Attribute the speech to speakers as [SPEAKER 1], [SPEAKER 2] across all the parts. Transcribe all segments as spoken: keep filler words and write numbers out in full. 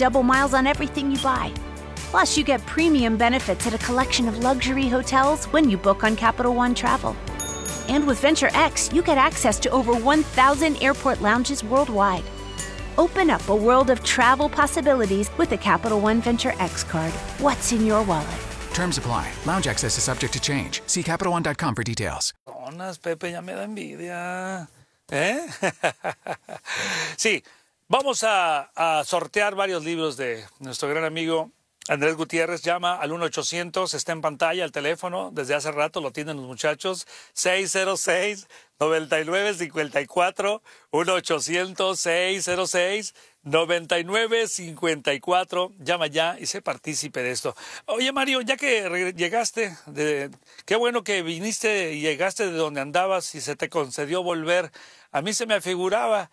[SPEAKER 1] double miles on everything you buy. Plus, you get premium benefits at a collection of luxury hotels when you book on Capital One Travel. And with Venture X, you get access to over one thousand airport lounges worldwide. Open up a world of travel possibilities with the Capital One Venture X card. What's in your wallet?
[SPEAKER 2] Terms apply. Lounge access is subject to change. See Capital One dot com for details.
[SPEAKER 3] Zonas, Pepe, ya me da envidia. ¿Eh? Sí, vamos a, a sortear varios libros de nuestro gran amigo Andrés Gutiérrez. Llama al uno ochocientos, está en pantalla el teléfono, desde hace rato lo tienen los muchachos, seis cero seis, nueve nueve cinco cuatro, uno ochocientos, seis cero seis, nueve nueve cinco cuatro, llama ya y sé partícipe de esto. Oye, Mario, ya que llegaste, de, qué bueno que viniste y llegaste de donde andabas y se te concedió volver. A mí se me afiguraba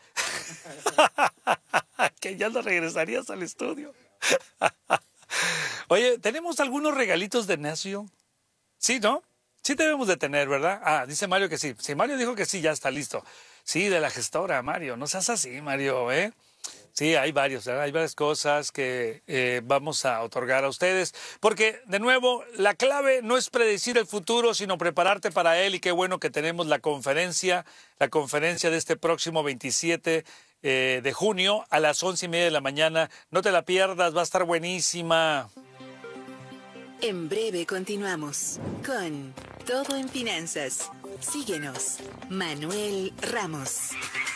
[SPEAKER 3] que ya no regresarías al estudio. Oye, ¿tenemos algunos regalitos de necio? Sí, ¿no? Sí debemos de tener, ¿verdad? Ah, dice Mario que sí. Si Mario dijo que sí, ya está listo. Sí, de la gestora, Mario. No seas así, Mario, ¿eh? Sí, hay varios, ¿verdad? Hay varias cosas que eh, vamos a otorgar a ustedes. Porque, de nuevo, la clave no es predecir el futuro, sino prepararte para él. Y qué bueno que tenemos la conferencia, la conferencia de este próximo veintisiete eh, de junio a las once y media de la mañana. No te la pierdas, va a estar buenísima.
[SPEAKER 4] En breve continuamos con Todo en Finanzas. Síguenos, Manuel Ramos.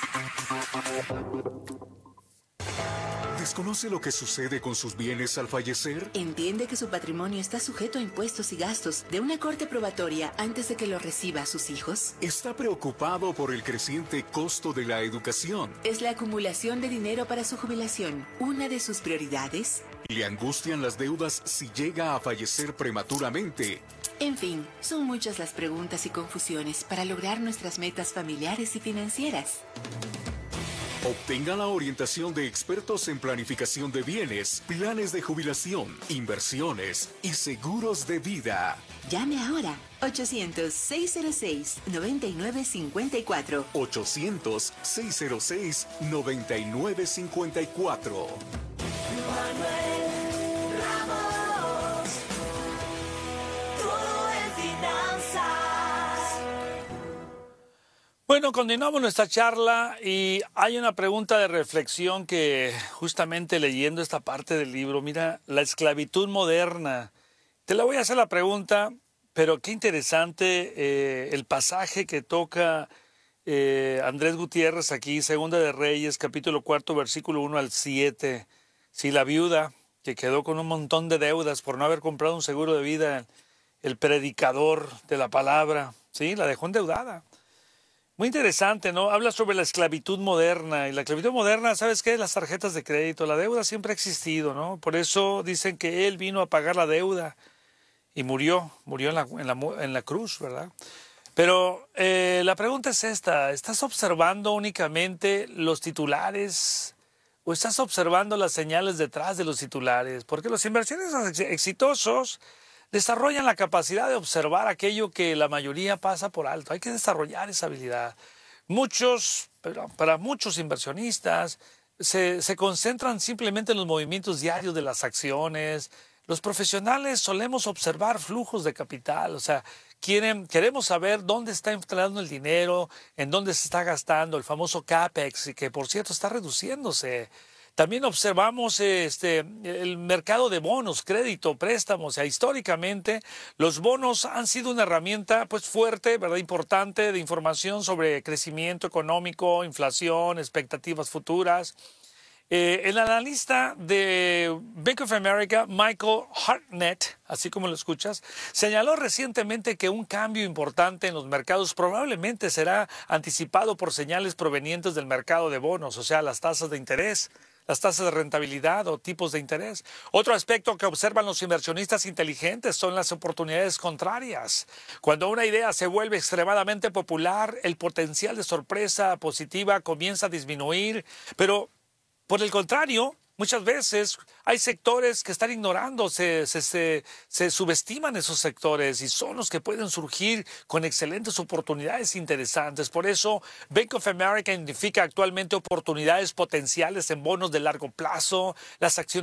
[SPEAKER 5] ¿Desconoce lo que sucede con sus bienes al fallecer?
[SPEAKER 4] ¿Entiende que su patrimonio está sujeto a impuestos y gastos de una corte probatoria antes de que lo reciba a sus hijos?
[SPEAKER 5] ¿Está preocupado por el creciente costo de la educación?
[SPEAKER 4] ¿Es la acumulación de dinero para su jubilación una de sus prioridades?
[SPEAKER 5] ¿Le angustian las deudas si llega a fallecer prematuramente?
[SPEAKER 4] En fin, son muchas las preguntas y confusiones para lograr nuestras metas familiares y financieras.
[SPEAKER 5] Obtenga la orientación de expertos en planificación de bienes, planes de jubilación, inversiones y seguros de vida.
[SPEAKER 4] Llame ahora, ochocientos, seis cero seis, nueve nueve cinco cuatro.
[SPEAKER 5] ochocientos, seis cero seis, nueve nueve cinco cuatro.
[SPEAKER 6] Manuel Ramos, todo en finanzas.
[SPEAKER 3] Bueno, continuamos nuestra charla y hay una pregunta de reflexión que justamente leyendo esta parte del libro, mira, la esclavitud moderna. Te la voy a hacer la pregunta, pero qué interesante eh, el pasaje que toca eh, Andrés Gutiérrez aquí, Segunda de Reyes, capítulo cuarto, versículo uno al siete. Si la viuda que quedó con un montón de deudas por no haber comprado un seguro de vida, el predicador de la palabra, sí, la dejó endeudada. Muy interesante, ¿no? Habla sobre la esclavitud moderna. Y la esclavitud moderna, ¿sabes qué? Las tarjetas de crédito. La deuda siempre ha existido, ¿no? Por eso dicen que él vino a pagar la deuda y murió. Murió en la, en la, en la cruz, ¿verdad? Pero eh, la pregunta es esta. ¿Estás observando únicamente los titulares o estás observando las señales detrás de los titulares? Porque los inversionistas exitosos desarrollan la capacidad de observar aquello que la mayoría pasa por alto. Hay que desarrollar esa habilidad. Muchos, pero para muchos inversionistas, se, se concentran simplemente en los movimientos diarios de las acciones. Los profesionales solemos observar flujos de capital, o sea, quieren, queremos saber dónde está entrando el dinero, en dónde se está gastando, el famoso CAPEX, que por cierto está reduciéndose. También observamos este, el mercado de bonos, crédito, préstamos. O sea, históricamente los bonos han sido una herramienta pues fuerte, ¿verdad? Importante de información sobre crecimiento económico, inflación, expectativas futuras. Eh, el analista de Bank of America, Michael Hartnett, así como lo escuchas, señaló recientemente que un cambio importante en los mercados probablemente será anticipado por señales provenientes del mercado de bonos, o sea, las tasas de interés, las tasas de rentabilidad o tipos de interés. Otro aspecto que observan los inversionistas inteligentes son las oportunidades contrarias. Cuando una idea se vuelve extremadamente popular, el potencial de sorpresa positiva comienza a disminuir, pero por el contrario, muchas veces hay sectores que están ignorando, se, se, se, se subestiman esos sectores y son los que pueden surgir con excelentes oportunidades interesantes. Por eso, Bank of America identifica actualmente oportunidades potenciales en bonos de largo plazo, las acciones